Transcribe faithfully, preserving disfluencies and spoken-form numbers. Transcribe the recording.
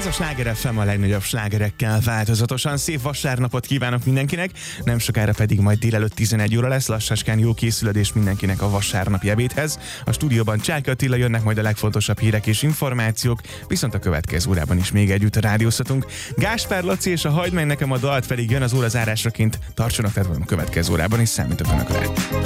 Ez a Sláger ef em a legnagyobb slágerekkel változatosan. Szép vasárnapot kívánok mindenkinek, nem sokára pedig majd délelőtt tizenegy óra lesz, lassáskán jó készülődés mindenkinek a vasárnapi ebédhez. A stúdióban Csáky Attila, jönnek majd a legfontosabb hírek és információk, viszont a következő órában is még együtt rádiózhatunk. Gáspár Laci és a Hagyd meg nekem a dalt pedig jön az órazárásraként. Tartsanak tehát a következő órában is, számítok önökre.